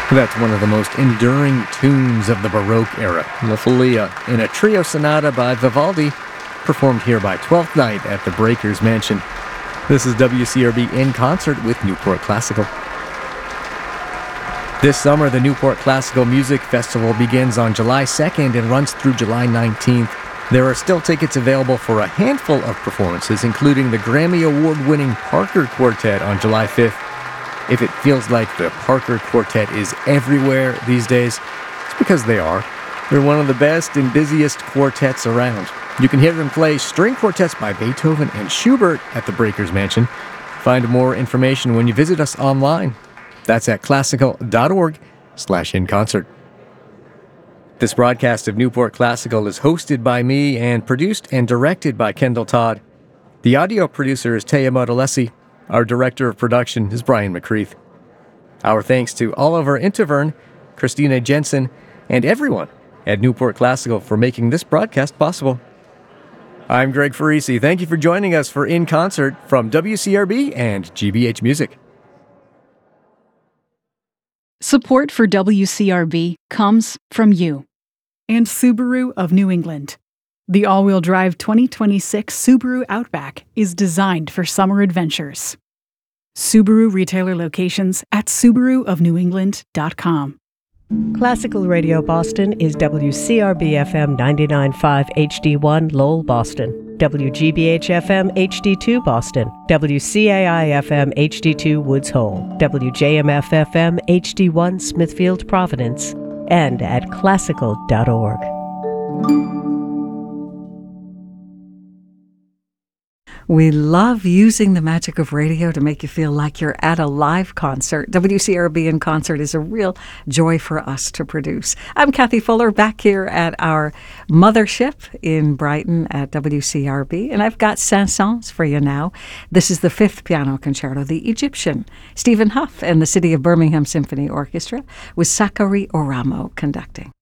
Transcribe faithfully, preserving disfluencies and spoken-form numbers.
That's one of the most enduring tunes of the Baroque era, La Folia, in a trio sonata by Vivaldi, performed here by Twelfth Night at the Breakers Mansion. This is W C R B in concert with Newport Classical. This summer, the Newport Classical Music Festival begins on July second and runs through July nineteenth. There are still tickets available for a handful of performances, including the Grammy Award-winning Parker Quartet on July fifth. If it feels like the Parker Quartet is everywhere these days, it's because they are. They're one of the best and busiest quartets around. You can hear them play string quartets by Beethoven and Schubert at the Breakers Mansion. Find more information when you visit us online. That's at classical.org slash in concert. This broadcast of Newport Classical is hosted by me and produced and directed by Kendall Todd. The audio producer is Taya Modolesi. Our director of production is Brian McCreath. Our thanks to Oliver Intervern, Christina Jensen, and everyone at Newport Classical for making this broadcast possible. I'm Greg Farisi. Thank you for joining us for In Concert from W C R B and G B H Music. Support for W C R B comes from you and Subaru of New England. The all-wheel drive twenty twenty-six Subaru Outback is designed for summer adventures. Subaru retailer locations at subaru of new england dot com. Classical Radio Boston is W C R B F M ninety-nine point five H D one Lowell, Boston, W G B H F M H D two Boston, W C A I F M H D two Woods Hole, W J M F F M H D one Smithfield, Providence, and at classical dot org. We love using the magic of radio to make you feel like you're at a live concert. W C R B in Concert is a real joy for us to produce. I'm Kathy Fuller, back here at our mothership in Brighton at W C R B, and I've got Saint-Saëns for you now. This is the fifth piano concerto, the Egyptian. Stephen Huff and the City of Birmingham Symphony Orchestra with Sakari Oramo conducting.